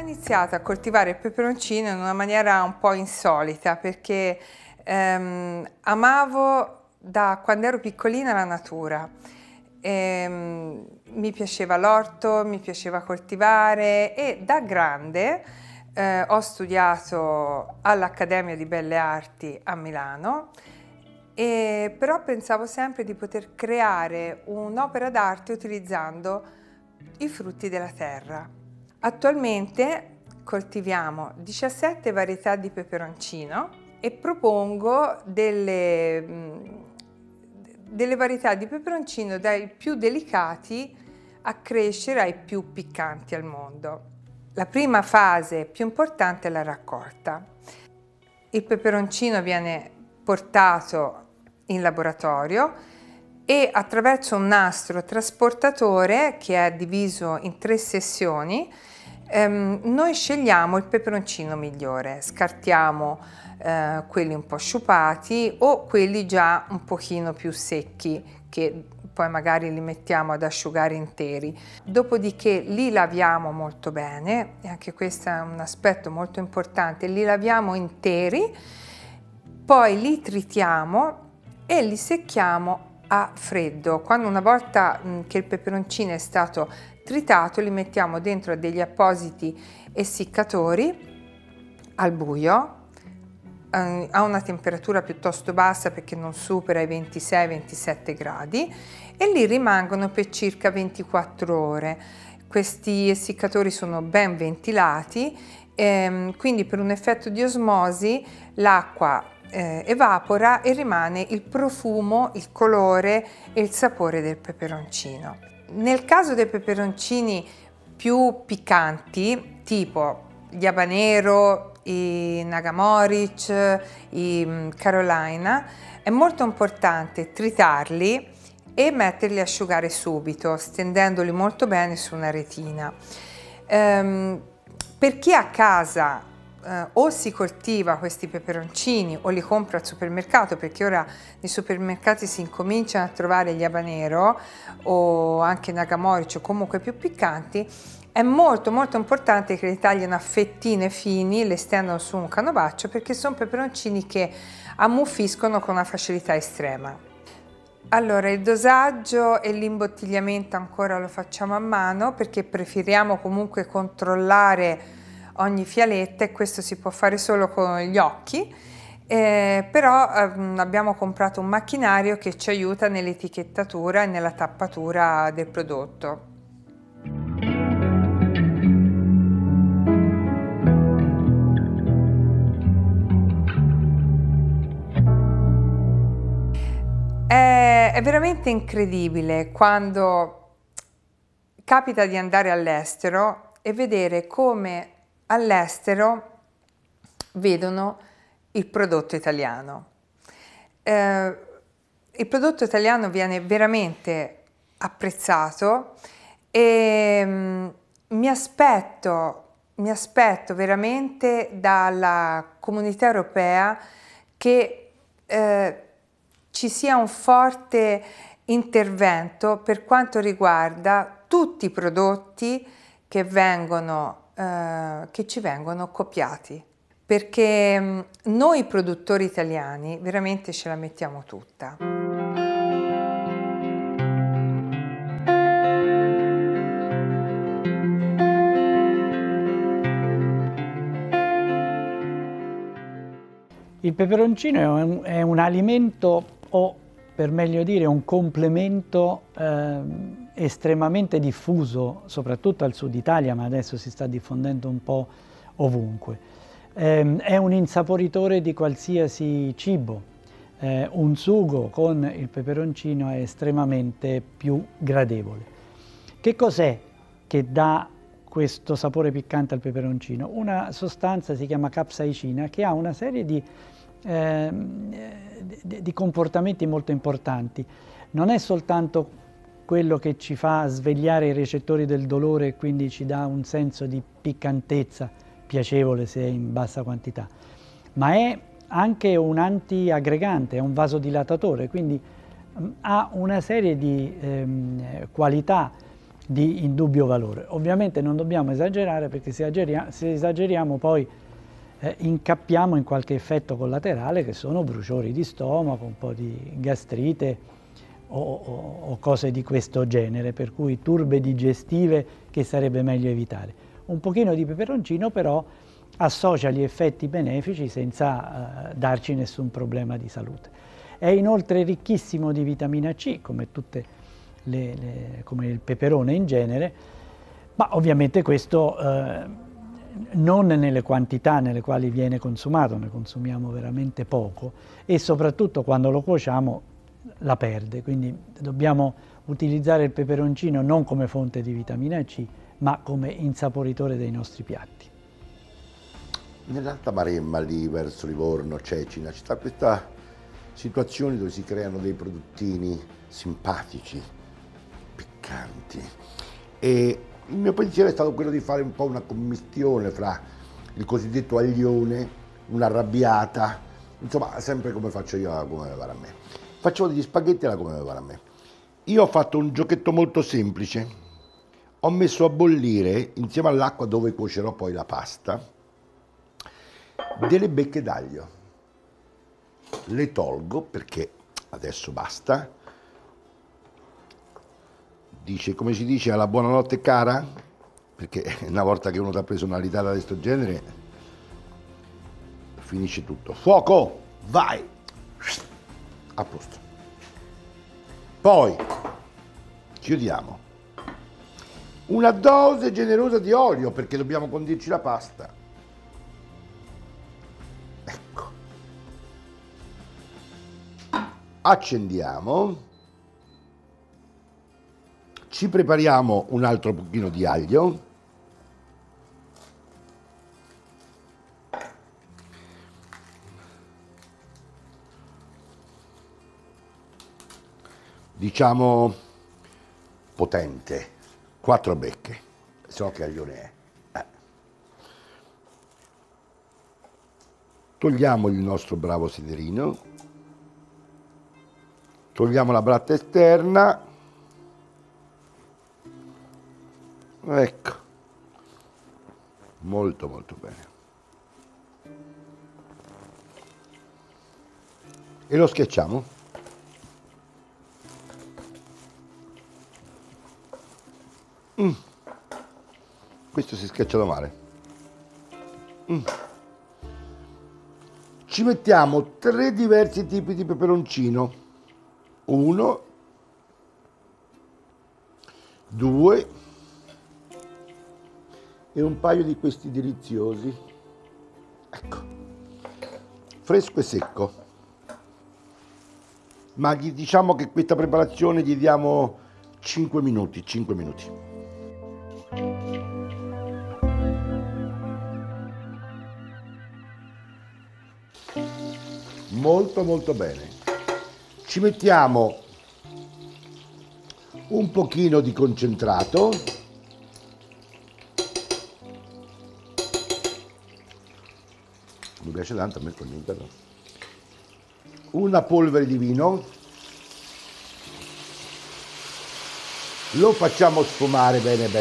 iniziato a coltivare il peperoncino in una maniera un po' insolita perché amavo da quando ero piccolina la natura. Mi piaceva l'orto, mi piaceva coltivare e da grande ho studiato all'Accademia di Belle Arti a Milano, però pensavo sempre di poter creare un'opera d'arte utilizzando i frutti della terra. Attualmente coltiviamo 17 varietà di peperoncino e propongo delle varietà di peperoncino dai più delicati a crescere ai più piccanti al mondo. La prima fase più importante è la raccolta. Il peperoncino viene portato in laboratorio e attraverso un nastro trasportatore che è diviso in 3 sessioni noi scegliamo il peperoncino migliore, scartiamo quelli un po' sciupati o quelli già un pochino più secchi che poi magari li mettiamo ad asciugare interi. Dopodiché li laviamo molto bene, e anche questo è un aspetto molto importante, li laviamo interi, poi li tritiamo e li secchiamo a freddo. Quando una volta che il peperoncino è stato tritato, li mettiamo dentro a degli appositi essiccatori al buio, a una temperatura piuttosto bassa perché non supera i 26-27 gradi, e lì rimangono per circa 24 ore. Questi essiccatori sono ben ventilati, quindi per un effetto di osmosi l'acqua evapora e rimane il profumo, il colore e il sapore del peperoncino. Nel caso dei peperoncini più piccanti, tipo gli habanero, i Nagamoric, i Carolina, è molto importante tritarli e metterli a asciugare subito, stendendoli molto bene su una retina. Per chi a casa o si coltiva questi peperoncini o li compra al supermercato, perché ora nei supermercati si incominciano a trovare gli habanero o anche Nagamoric o comunque più piccanti, è molto importante che li tagliano a fettine fini, le stendano su un canovaccio, perché sono peperoncini che ammuffiscono con una facilità estrema. Allora, il dosaggio e l'imbottigliamento ancora lo facciamo a mano perché preferiamo comunque controllare ogni fialetta, e questo si può fare solo con gli occhi, però abbiamo comprato un macchinario che ci aiuta nell'etichettatura e nella tappatura del prodotto. È veramente incredibile quando capita di andare all'estero e vedere come all'estero vedono il prodotto italiano. Il prodotto italiano viene veramente apprezzato e mi aspetto veramente dalla Comunità Europea che ci sia un forte intervento per quanto riguarda tutti i prodotti che ci vengono copiati, perché noi produttori italiani veramente ce la mettiamo tutta. Il peperoncino è un alimento, o per meglio dire un complemento estremamente diffuso, soprattutto al sud Italia, ma adesso si sta diffondendo un po' ovunque. È un insaporitore di qualsiasi cibo. Un sugo con il peperoncino è estremamente più gradevole. Che cos'è che dà questo sapore piccante al peperoncino? Una sostanza si chiama capsaicina, che ha una serie di comportamenti molto importanti. Non è soltanto quello che ci fa svegliare i recettori del dolore e quindi ci dà un senso di piccantezza piacevole se in bassa quantità, ma è anche un antiaggregante, è un vasodilatatore, quindi ha una serie di qualità di indubbio valore. Ovviamente non dobbiamo esagerare, perché se esageriamo poi incappiamo in qualche effetto collaterale, che sono bruciori di stomaco, un po' di gastrite o cose di questo genere, per cui turbe digestive che sarebbe meglio evitare. Un pochino di peperoncino però associa gli effetti benefici senza darci nessun problema di salute. È inoltre ricchissimo di vitamina C, come tutte come il peperone in genere, ma ovviamente questo non nelle quantità nelle quali viene consumato, ne consumiamo veramente poco, e soprattutto quando lo cuociamo la perde, quindi dobbiamo utilizzare il peperoncino non come fonte di vitamina C, ma come insaporitore dei nostri piatti. Nell'Alta Maremma, lì verso Livorno, Cecina, ci sta questa situazione dove si creano dei produttini simpatici, piccanti, e il mio pensiero è stato quello di fare un po' una commistione fra il cosiddetto aglione, un'arrabbiata, insomma sempre come faccio io alla come pare a me. Facevo degli spaghetti alla come pare a me. Io ho fatto un giochetto molto semplice, ho messo a bollire insieme all'acqua dove cuocerò poi la pasta delle becche d'aglio. Le tolgo perché adesso basta. Dice, come si dice, alla buonanotte cara, perché una volta che uno ti ha preso una ritata di questo genere finisce tutto. Fuoco, vai, a posto. Poi chiudiamo. Una dose generosa di olio, perché dobbiamo condirci la pasta. Ecco. Accendiamo. Ci prepariamo un altro pochino di aglio. Diciamo potente, 4 becche, so che aglione è. Togliamo il nostro bravo sederino, togliamo la bratta esterna. Ecco, molto molto bene. E lo schiacciamo. Questo si è schiacciato male. Ci mettiamo 3 diversi tipi di peperoncino. 1, 2 e un paio di questi deliziosi, ecco, fresco e secco, ma diciamo che questa preparazione gli diamo 5 minuti. Molto molto bene. Ci mettiamo un pochino di concentrato, mi piace tanto a me con l'interno, una polvere di vino, lo facciamo sfumare bene